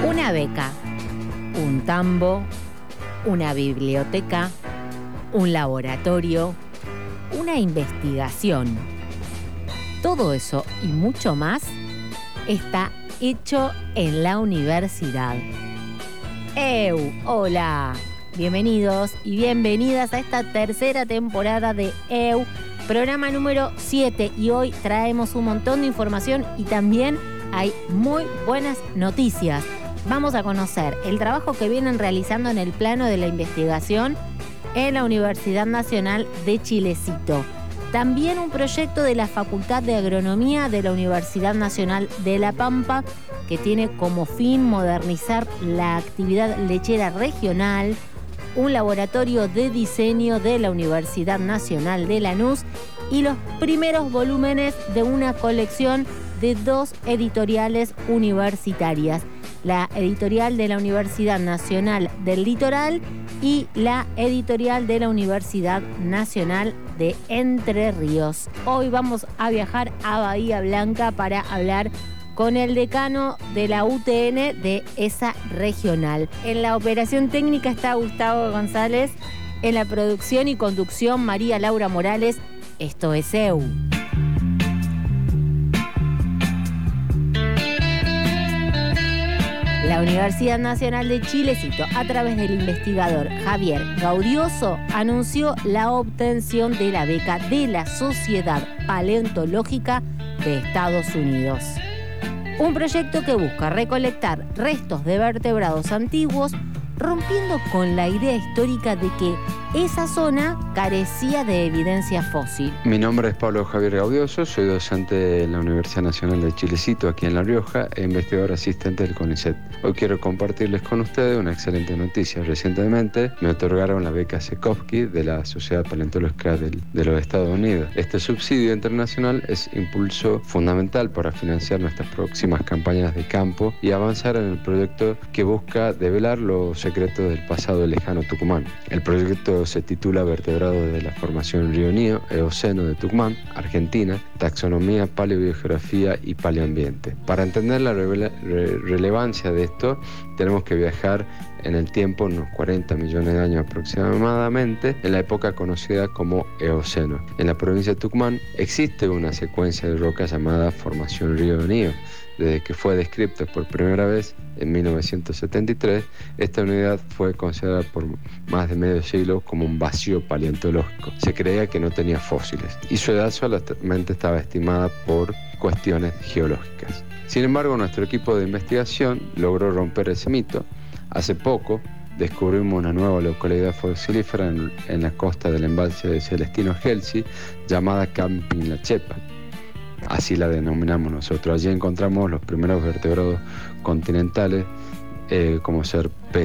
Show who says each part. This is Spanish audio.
Speaker 1: Una beca, un tambo, una biblioteca, un laboratorio, una investigación. Todo eso y mucho más está hecho en la universidad. Hola, bienvenidos y bienvenidas a esta tercera temporada de programa número 7, y hoy traemos un montón de información y también hay muy buenas noticias. Vamos a conocer el trabajo que vienen realizando en el plano de la investigación en la Universidad Nacional de Chilecito. También un proyecto de la Facultad de Agronomía de la Universidad Nacional de La Pampa que tiene como fin modernizar la actividad lechera regional, un laboratorio de diseño de la Universidad Nacional de Lanús y los primeros volúmenes de una colección de 2 editoriales universitarias, la editorial de la Universidad Nacional del Litoral y la editorial de la Universidad Nacional de Entre Ríos. Hoy vamos a viajar a Bahía Blanca para hablar con el decano de la UTN de esa regional. En la operación técnica está Gustavo González, en la producción y conducción María Laura Morales. Esto es EU. La Universidad Nacional de Chilecito, a través del investigador Javier Gaudioso, anunció la obtención de la beca de la Sociedad Paleontológica de Estados Unidos. Un proyecto que busca recolectar restos de vertebrados antiguos, rompiendo con la idea histórica de que esa zona carecía de evidencia fósil.
Speaker 2: Mi nombre es Pablo Javier Gaudioso, soy docente en la Universidad Nacional de Chilecito, aquí en La Rioja, e investigador asistente del CONICET. Hoy quiero compartirles con ustedes una excelente noticia. Recientemente me otorgaron la beca Sekovsky de la Sociedad Paleontológica de los Estados Unidos. Este subsidio internacional es impulso fundamental para financiar nuestras próximas campañas de campo y avanzar en el proyecto que busca develar los secretos del pasado lejano Tucumán. El proyecto se titula Vertebrados de la Formación Río Nío, Eoceno de Tucumán, Argentina, Taxonomía, Paleobiografía y Paleoambiente. Para entender la relevancia de esto, tenemos que viajar en el tiempo unos 40 millones de años aproximadamente, en la época conocida como Eoceno. En la provincia de Tucumán existe una secuencia de rocas llamada Formación Río Nío. Desde que fue descrita por primera vez en 1973, esta unidad fue considerada por más de medio siglo como un vacío paleontológico. Se creía que no tenía fósiles y su edad solamente estaba estimada por cuestiones geológicas. Sin embargo, nuestro equipo de investigación logró romper ese mito. Hace poco descubrimos una nueva localidad fosilífera en la costa del embalse de Celestino Gelsi, llamada Camping La Chepa. Así la denominamos nosotros. Allí encontramos los primeros vertebrados continentales, como ser